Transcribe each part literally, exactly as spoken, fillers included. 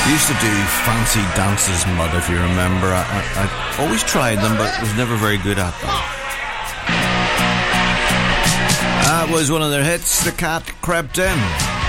Used to do fancy dances, Mud, if you remember. I, I, I always tried them, but was never very good at them. That was one of their hits, The Cat Crept In.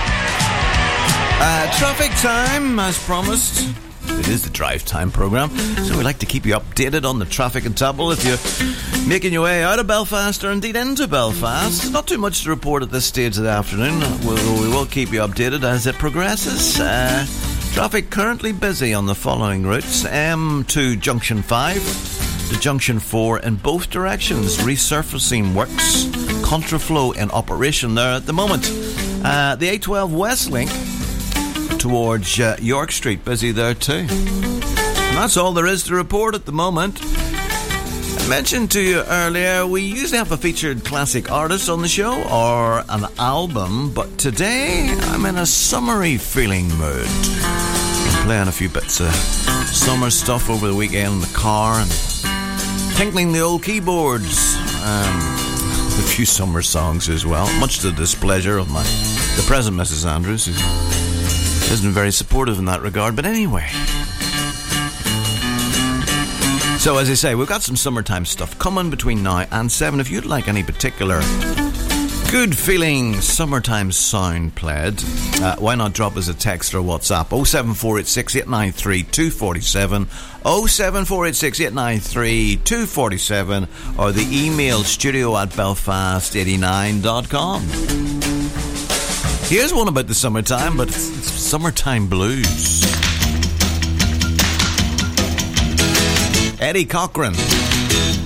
Uh, traffic time, as promised. It is the Drive Time programme, so we like to keep you updated on the traffic and trouble if you're making your way out of Belfast or indeed into Belfast. Not too much to report at this stage of the afternoon. We'll, we will keep you updated as it progresses. Uh, traffic currently busy on the following routes. M to Junction five to Junction four in both directions. Resurfacing works. Contraflow in operation there at the moment. Uh, the A twelve West Link towards uh, York Street, busy there too. And that's all there is to report at the moment. I mentioned to you earlier, we usually have a featured classic artist on the show or an album, but today I'm in a summery feeling mood. I'm playing a few bits of summer stuff over the weekend in the car and tinkling the old keyboards. Um, a few summer songs as well, much to the displeasure of my the present Missus Andrews, who isn't very supportive in that regard, but anyway. So as I say, we've got some summertime stuff coming between now and seven. If you'd like any particular good feeling summertime sound played, uh, why not drop us a text or WhatsApp? oh seven four eight six eight nine three two four seven, oh seven four eight six eight nine three two four seven, or the email studio at belfast eighty-nine dot com. Here's one about the summertime, but it's, it's summertime blues. Eddie Cochran.